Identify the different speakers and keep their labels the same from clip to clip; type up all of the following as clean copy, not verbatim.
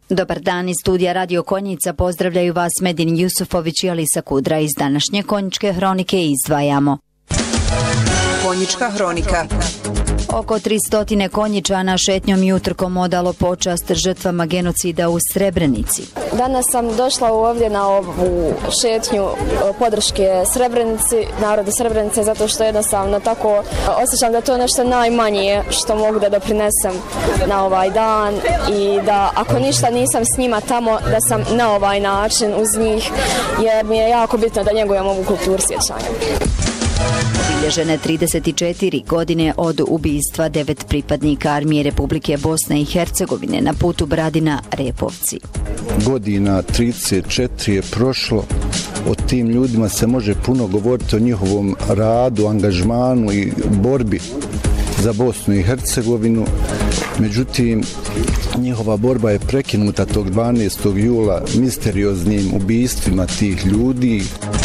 Speaker 1: Dobar dan iz studija Radio Konjica, pozdravljaju vas Medin Jusufović i Alisa Kudra. Iz današnje Konjičke hronike izdvajamo.
Speaker 2: Konjička hronika.
Speaker 1: Oko 300 Konjičana šetnjom i utrkom odalo počast žrtvama genocida u Srebrenici.
Speaker 3: Danas sam došla ovdje na ovu šetnju podrške Srebrenici, narodu Srebrenice, zato što jednostavno tako osjećam da to je nešto najmanje što mogu da doprinesem na ovaj dan i da ako ništa nisam s njima tamo, da sam na ovaj način uz njih, jer mi je jako bitno da njegujem ovu kulturu sjećanja.
Speaker 1: Obilježene 34 godine od ubistva 9 pripadnika Armije Republike Bosne i Hercegovine na putu Bradina-Repovci.
Speaker 4: Godina 34 je prošlo, o tim ljudima se može puno govoriti, o njihovom radu, angažmanu i borbi za Bosnu i Hercegovinu. Međutim, njihova borba je prekinuta tog 12. jula misterioznim ubistvima tih ljudi.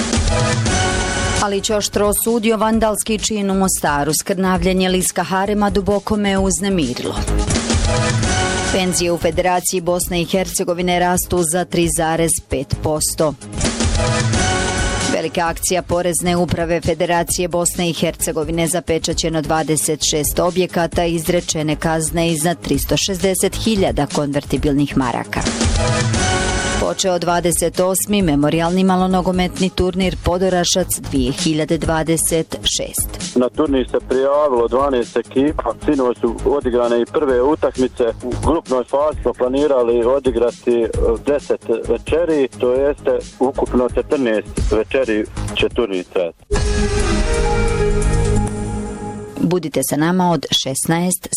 Speaker 1: Ali oštro osudio vandalski čin u Mostaru. Skrnavljanje liska harema duboko me uznemirilo. Penzije u Federaciji Bosne i Hercegovine rastu za 3,5%. Velika akcija Porezne uprave Federacije Bosne i Hercegovine, zapečaćeno 26 objekata, izrečene kazne iznad 360.000 konvertibilnih maraka. Počeo 28. memorijalni malonogometni turnir Podorašac 2026.
Speaker 5: Na turnir se prijavilo 12 ekipa. Sinoć su odigrane i prve utakmice. U grupnoj fazi smo planirali odigrati 10 večeri, to jeste ukupno 14 večeri će turnir trajati.
Speaker 1: Budite sa nama od 16